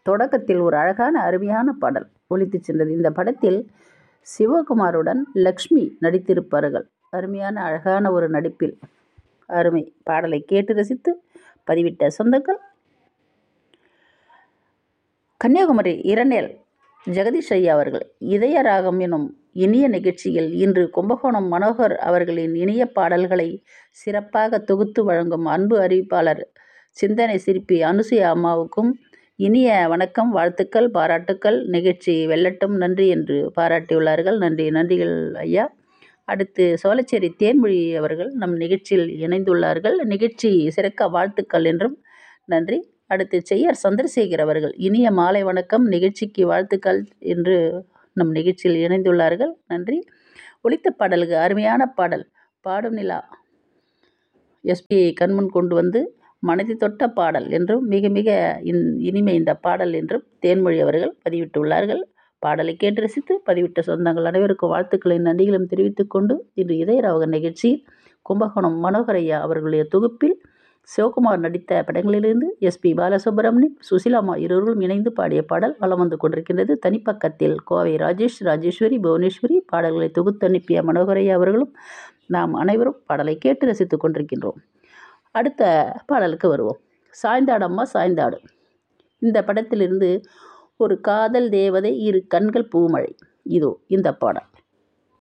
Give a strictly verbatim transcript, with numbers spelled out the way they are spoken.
தொடக்கத்தில் ஒரு அழகான அருமையான பாடல் ஒலித்து சென்றது. இந்த படத்தில் சிவகுமாருடன் லக்ஷ்மி நடித்திருப்பார்கள். அருமையான அழகான ஒரு நடிப்பில் அருமை. பாடலை கேட்டு ரசித்து பதிவிட்ட சொந்தங்கள் கன்னியாகுமரி இரநேல் ஜெகதீஷ் ஐயா அவர்கள் இதய ராகம் எனும் இனிய நிகழ்ச்சியில் இன்று கும்பகோணம் மனோகர் அவர்களின் இனிய பாடல்களை சிறப்பாக தொகுத்து வழங்கும் அன்பு அறிவிப்பாளர் சிந்தனை சிற்பி அனுசுயா அம்மாவுக்கும் இனிய வணக்கம், வாழ்த்துக்கள், பாராட்டுக்கள். நிகழ்ச்சி வெல்லட்டும், நன்றி என்று பாராட்டியுள்ளார்கள். நன்றி நன்றிகள் ஐயா. அடுத்து சோலைச்சேரி தேன்மொழி அவர்கள் நம் நிகழ்ச்சியில் இணைந்துள்ளார்கள். நிகழ்ச்சி சிறக்க வாழ்த்துக்கள் என்றும் நன்றி. அடுத்து செய்யார் சந்திரசேகர் அவர்கள் இனிய மாலை வணக்கம், நிகழ்ச்சிக்கு வாழ்த்துக்கள் என்று நம் நிகழ்ச்சியில் இணைந்துள்ளார்கள். நன்றி. ஒலித்த பாடலுக்கு அருமையான பாடல் பாடும் நிலா எஸ்பியை கண்முன் கொண்டு வந்து மனதை தொட்ட பாடல் என்றும் மிக மிக இன் இனிமை இந்த பாடல் என்றும் தேன்மொழி அவர்கள் பதிவிட்டுள்ளார்கள். பாடலை கேட்டு ரசித்து பதிவிட்ட சொந்தங்கள் அனைவருக்கும் வாழ்த்துக்களின் நன்றிகளும் தெரிவித்துக் கொண்டு இன்று இதயராக நிகழ்ச்சியில் கும்பகோணம் மனோகரையா அவர்களுடைய தொகுப்பில் சிவகுமார் நடித்த படங்களிலிருந்து எஸ்பி பாலசுப்ரமணியம், சுசிலாமா இருவரும் இணைந்து பாடிய பாடல் வலம் வந்து கொண்டிருக்கின்றது. தனிப்பக்கத்தில் கோவை ராஜேஷ், ராஜேஸ்வரி, புவனேஸ்வரி பாடல்களை தொகுத்து அனுப்பிய மனோகரையா அவர்களும் நாம் அனைவரும் பாடலை கேட்டு ரசித்துக் கொண்டிருக்கின்றோம். அடுத்த பாடலுக்கு வருவோம். சாய்ந்தாடம்மா சாய்ந்தாடு. இந்த படத்திலிருந்து ஒரு காதல் தேவதை, இரு கண்கள் பூமழை. இதோ இந்த பாடல்.